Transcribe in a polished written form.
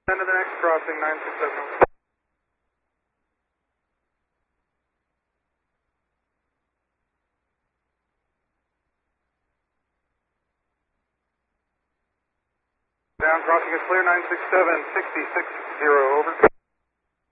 Send to the next crossing, 967. Down crossing is clear, 967, 66, 0, over.